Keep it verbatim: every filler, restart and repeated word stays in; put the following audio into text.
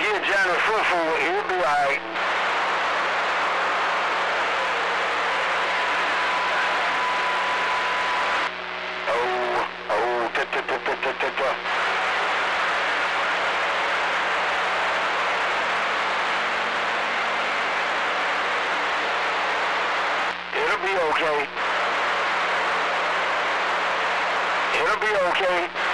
get Johnny Fufu, he'll be alright. Oh, oh, ta ta ta ta ta ta ta. It'll be okay. It'll be okay.